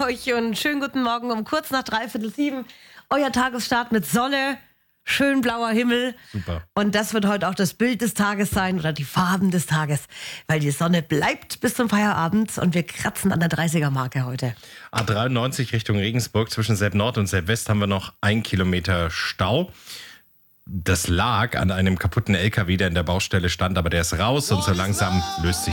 euch und schönen guten Morgen um kurz nach 6:45. Euer Tagesstart mit Sonne, schön blauer Himmel. Super. Und das wird heute auch das Bild des Tages sein oder die Farben des Tages, weil die Sonne bleibt bis zum Feierabend und wir kratzen an der 30er-Marke heute. A93 Richtung Regensburg, zwischen Sepp Nord und Sepp West haben wir noch 1 Kilometer Stau. Das lag an einem kaputten LKW, der in der Baustelle stand, aber der ist raus und so langsam löst sich